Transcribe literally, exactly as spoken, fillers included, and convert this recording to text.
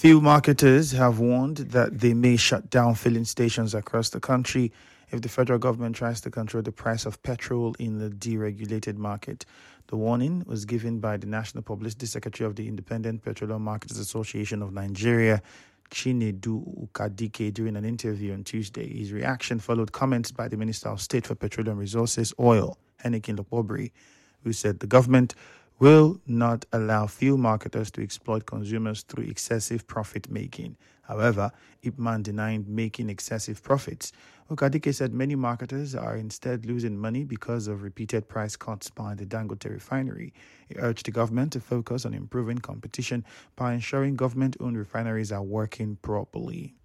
Fuel marketers have warned that they may shut down filling stations across the country if the federal government tries to control the price of petrol in the deregulated market. The warning was given by the National Publicity Secretary of the Independent Petroleum Marketers Association of Nigeria, Chinedu Ukadike, during an interview on Tuesday. His reaction followed comments by the Minister of State for Petroleum Resources, Oil, Henneken Lokpobiri, who said the government will not allow fuel marketers to exploit consumers through excessive profit making. However, Ipman denied making excessive profits. Ukadike said many marketers are instead losing money because of repeated price cuts by the Dangote refinery. He urged the government to focus on improving competition by ensuring government-owned refineries are working properly.